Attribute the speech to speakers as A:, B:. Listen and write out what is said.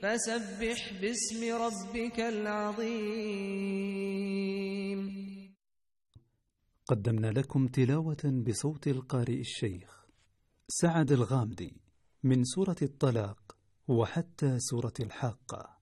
A: فسبح باسم ربك العظيم.
B: قدمنا لكم تلاوة بصوت القارئ الشيخ سعد الغامدي من سورة الطلاق وحتى سورة الحاقة.